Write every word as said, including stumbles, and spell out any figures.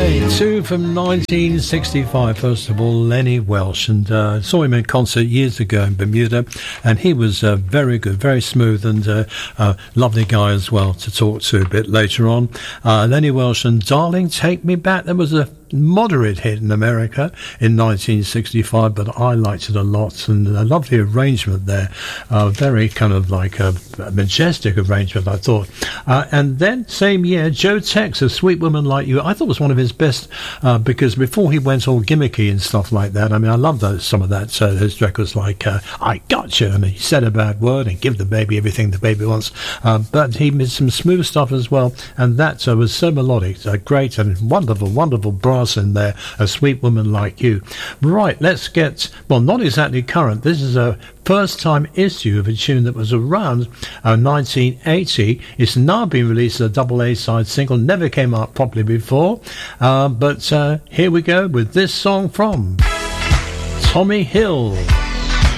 Two from nineteen sixty-five. First of all, Lenny Welsh, and uh, saw him in concert years ago in Bermuda, and he was uh, very good, very smooth, and uh, uh, lovely guy as well to talk to a bit later on. Uh, Lenny Welsh and Darling, Take Me Back. There was a moderate hit in America in nineteen sixty-five, but I liked it a lot, and a lovely arrangement there, uh, very kind of like a, a majestic arrangement, I thought. Uh, and then same year, Joe Tex, A Sweet Woman Like You, I thought was one of his best, uh, because before he went all gimmicky and stuff like that, I mean, I love those, some of that, uh, his records like uh, I Gotcha, and He Said a Bad Word, and Give the Baby Everything the Baby Wants, uh, but he made some smooth stuff as well, and that uh, was so melodic, uh, great and wonderful, wonderful brass in there, A Sweet Woman Like You. Right, let's get, well, not exactly current, this is a first time issue of a tune that was around uh, nineteen eighty. It's now been released as a double A side single, never came out properly before, uh, but uh, here we go with this song from Tommy Hill.